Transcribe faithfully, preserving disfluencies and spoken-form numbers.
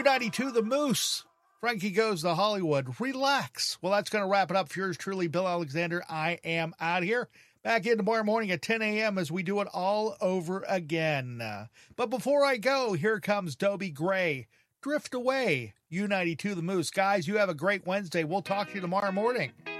U ninety-two, The Moose. Frankie Goes to Hollywood. Relax. Well, that's going to wrap it up for yours truly, Bill Alexander. I am out here. Back in tomorrow morning at ten a.m. as we do it all over again. Uh, but before I go, here comes Dobie Gray. Drift Away. U ninety-two, The Moose. Guys, you have a great Wednesday. We'll talk to you tomorrow morning.